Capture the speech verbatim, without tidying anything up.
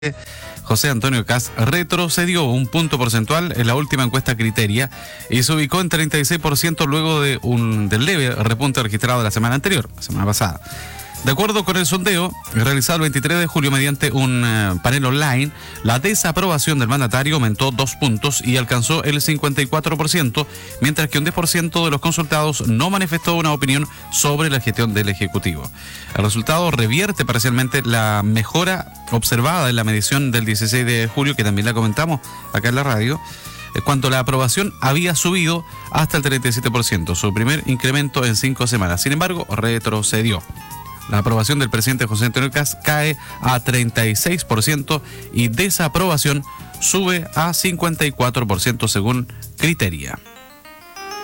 José Antonio Kast retrocedió un punto porcentual en la última encuesta Criteria y se ubicó en treinta y seis por ciento luego de un del leve repunte registrado la semana anterior, la semana pasada. De acuerdo con el sondeo realizado el veintitrés de julio mediante un uh, panel online, la desaprobación del mandatario aumentó dos puntos y alcanzó el cincuenta y cuatro por ciento, mientras que un diez por ciento de los consultados no manifestó una opinión sobre la gestión del Ejecutivo. El resultado revierte parcialmente la mejora observada en la medición del dieciséis de julio, que también la comentamos acá en la radio, cuando la aprobación había subido hasta el treinta y siete por ciento, su primer incremento en cinco semanas. Sin embargo, retrocedió. La aprobación del presidente José Antonio Kast cae a treinta y seis por ciento y desaprobación sube a cincuenta y cuatro por ciento según Criteria.